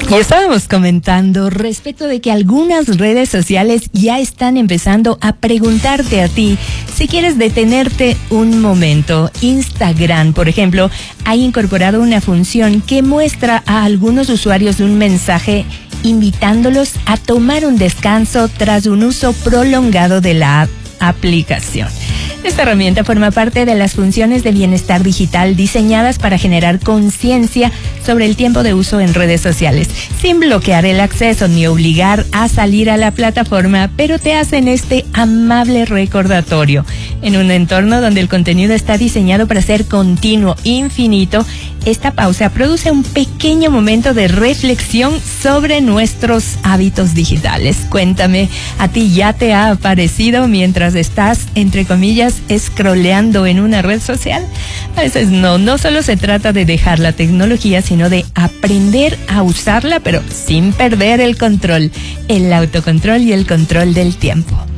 Y estábamos comentando respecto de que algunas redes sociales ya están empezando a preguntarte a ti si quieres detenerte un momento. Instagram, por ejemplo, ha incorporado una función que muestra a algunos usuarios un mensaje invitándolos a tomar un descanso tras un uso prolongado de la aplicación. Esta herramienta forma parte de las funciones de bienestar digital diseñadas para generar conciencia sobre el tiempo de uso en redes sociales, sin bloquear el acceso ni obligar a salir a la plataforma, pero te hacen este amable recordatorio. En un entorno donde el contenido está diseñado para ser continuo, infinito, esta pausa produce un pequeño momento de reflexión sobre nuestros hábitos digitales. Cuéntame, ¿a ti ya te ha aparecido mientras estás, entre comillas, scrolleando en una red social? A veces no solo se trata de dejar la tecnología, sino de aprender a usarla, pero sin perder el control, el autocontrol y el control del tiempo.